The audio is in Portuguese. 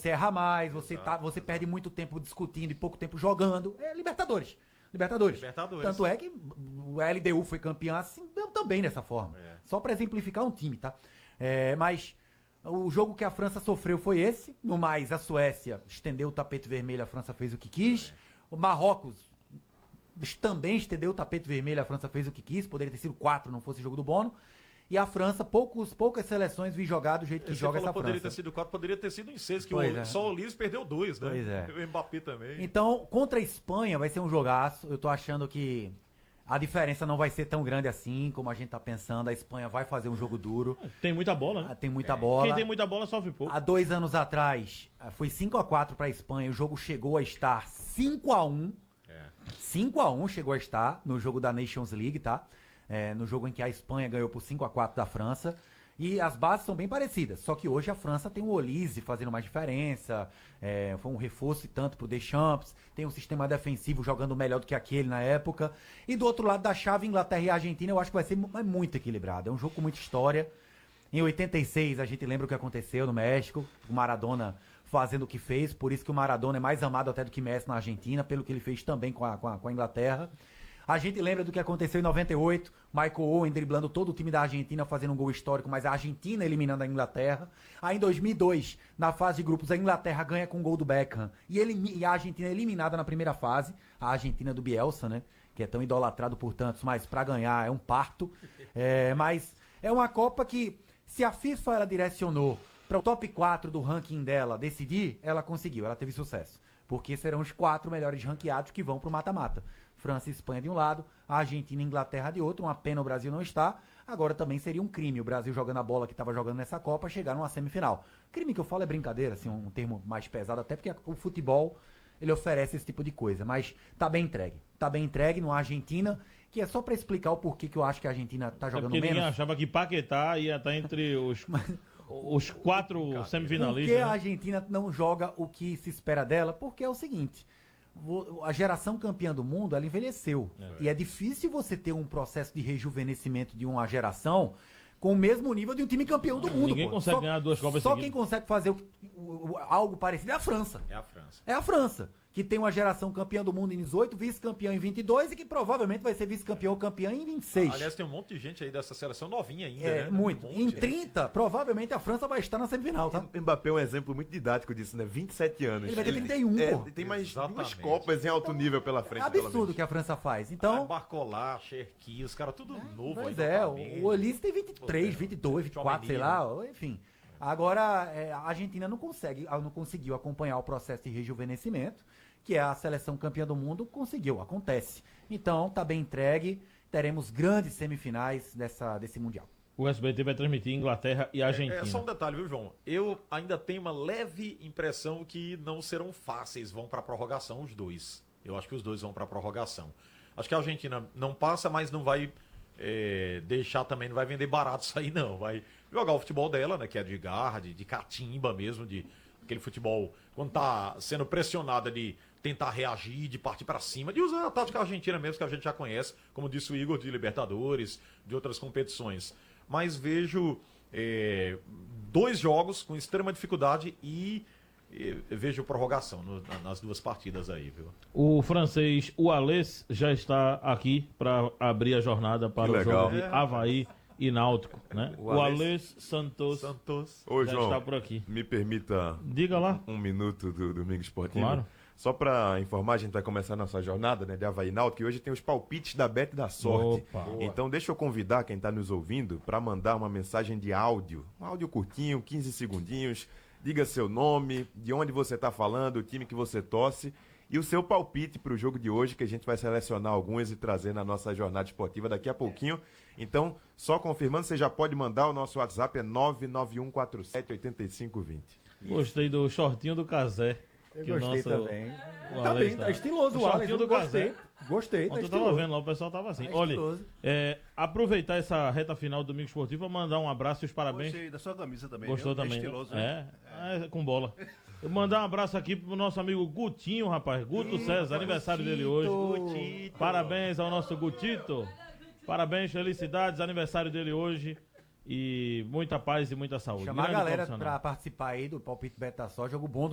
você erra mais, você perde muito tempo discutindo e pouco tempo jogando. É Libertadores. Tanto é que o LDU foi campeão assim, também dessa forma. Só pra exemplificar um time, tá? Mas o jogo que a França sofreu foi esse. No mais, a Suécia estendeu o tapete vermelho, a França fez o que quis. O Marrocos também estendeu o tapete vermelho, a França fez o que quis. Poderia ter sido 4, não fosse o jogo do Bono. E a França, poucas seleções vi jogar do jeito que joga essa França. Poderia ter sido 4, poderia ter sido em 6, que só o Liz perdeu 2, né? Pois é. O Mbappé também. Então, contra a Espanha vai ser um jogaço. Eu tô achando que a diferença não vai ser tão grande assim como a gente tá pensando. A Espanha vai fazer um jogo duro. Tem muita bola, né? Tem muita bola. Quem tem muita bola sofre pouco. Há 2 anos atrás, foi 5-4 para a Espanha. O jogo chegou a estar 5-1. 5-1 chegou a estar no jogo da Nations League, tá? No jogo em que a Espanha ganhou por 5-4 da França. E as bases são bem parecidas, só que hoje a França tem o Olise fazendo mais diferença, foi um reforço e tanto pro Deschamps, tem um sistema defensivo jogando melhor do que aquele na época. E do outro lado da chave, Inglaterra e Argentina, eu acho que vai ser muito equilibrado, é um jogo com muita história. Em 86, a gente lembra o que aconteceu no México, o Maradona fazendo o que fez, por isso que o Maradona é mais amado até do que Messi na Argentina, pelo que ele fez também com a Inglaterra. A gente lembra do que aconteceu em 98, Michael Owen driblando todo o time da Argentina, fazendo um gol histórico, mas a Argentina eliminando a Inglaterra. Aí em 2002, na fase de grupos, a Inglaterra ganha com o gol do Beckham e a Argentina é eliminada na primeira fase, a Argentina do Bielsa, né, que é tão idolatrado por tantos, mas pra ganhar é um parto. Mas é uma Copa que, se a FIFA ela direcionou para o top 4 do ranking dela decidir, ela conseguiu, ela teve sucesso. Porque serão os 4 melhores ranqueados que vão pro mata-mata. França e Espanha de um lado, a Argentina e Inglaterra de outro. Uma pena o Brasil não estar. Agora também seria um crime o Brasil jogando a bola que estava jogando nessa Copa chegar numa semifinal. Crime que eu falo é brincadeira, assim, um termo mais pesado, até porque o futebol ele oferece esse tipo de coisa. Mas tá bem entregue. Tá bem entregue no Argentina, que é só para explicar o porquê que eu acho que a Argentina tá jogando menos. Ninguém achava que Paquetá ia estar entre os 4 semifinalistas. Por que a Argentina não joga o que se espera dela? Porque é o seguinte, a geração campeã do mundo, ela envelheceu. E é difícil você ter um processo de rejuvenescimento de uma geração com o mesmo nível de um time campeão do mundo. Ninguém consegue ganhar 2 Copas Só seguidas. quem consegue fazer algo parecido é a França. É a França, que tem uma geração campeã do mundo em 18, vice-campeã em 22 e que provavelmente vai ser vice-campeão ou campeã em 26. Aliás, tem um monte de gente aí dessa seleção novinha ainda, né? Muito. Em 30, provavelmente a França vai estar na semifinal, tá? O Mbappé é um exemplo muito didático disso, né? 27 anos. Ele vai ter 31, pô. Tem mais 2 Copas em alto nível pela frente. É absurdo o que a França faz. Então, Barcola, Cherki, os caras tudo novo aí. Pois é, o Olise tem 23, 22, 24, sei lá, enfim. Agora, a Argentina não conseguiu acompanhar o processo de rejuvenescimento, que a seleção campeã do mundo conseguiu, acontece. Então, tá bem entregue, teremos grandes semifinais desse Mundial. O SBT vai transmitir Inglaterra e Argentina. É só um detalhe, viu, João? Eu ainda tenho uma leve impressão que não serão fáceis, vão pra prorrogação os dois. Eu acho que os dois vão pra prorrogação. Acho que a Argentina não passa, mas não vai deixar também, não vai vender barato isso aí não. Vai jogar o futebol dela, né, que é de garra, de catimba mesmo, de aquele futebol, quando tá sendo pressionada de tentar reagir, de partir para cima, de usar a tática argentina mesmo, que a gente já conhece, como disse o Igor, de Libertadores, de outras competições. Mas vejo 2 jogos com extrema dificuldade e vejo prorrogação nas 2 partidas aí, viu? O francês, o Alès, já está aqui para abrir a jornada para o jogo de Avaí e Náutico, né? O Alès Santos. Ô, já João, está por aqui. Me permita Diga lá. um minuto do Domingo Esportivo. Claro. Só para informar, a gente vai começar a nossa jornada, né, de Avaí e Náutico, que hoje tem os palpites da Bet da Sorte. Opa. Então deixa eu convidar quem está nos ouvindo para mandar uma mensagem de áudio. Um áudio curtinho, 15 segundinhos. Diga seu nome, de onde você está falando, o time que você torce e o seu palpite para o jogo de hoje, que a gente vai selecionar alguns e trazer na nossa jornada esportiva daqui a pouquinho. Então, só confirmando, você já pode mandar, o nosso WhatsApp é 991478520. Gostei do shortinho do Casé. Eu gostei também. Tá bem, tá estiloso o Alex. do Gostei, tá Eu tava vendo lá, o pessoal tava assim. Olha, aproveitar essa reta final do Domingo Esportivo, mandar um abraço e os parabéns. Gostei da sua camisa também. Gostou também? Estiloso, Com bola. Eu mandar um abraço aqui pro nosso amigo Gutinho, rapaz. Guto César, aniversário dele hoje. Gutito. Parabéns ao nosso Gutito. Parabéns, felicidades, aniversário dele hoje. E muita paz e muita saúde. Chamar a Grande galera profissional. pra participar aí do Palpite Beta Só, jogo bom